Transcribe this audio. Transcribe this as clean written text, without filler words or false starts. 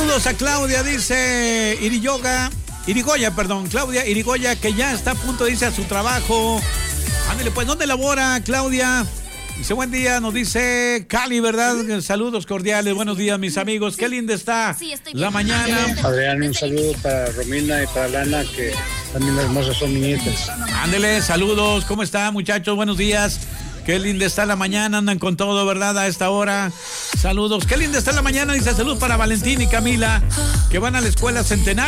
Saludos a Claudia, dice Irigoya, Claudia Irigoya, que ya está a punto de irse a su trabajo. Ándale, pues, ¿dónde labora, Claudia? Dice, buen día, nos dice Cali, ¿verdad? Saludos cordiales, buenos días, mis amigos. Qué linda está la mañana. Adrián, un saludo para Romina y para Lana, que también hermosas son mis nietas. Ándele, saludos, ¿cómo está, muchachos? Buenos días. Qué linda está la mañana, andan con todo, ¿verdad? A esta hora. Saludos, qué linda está la mañana, dice, saludos para Valentín y Camila, que van a la escuela Centenario.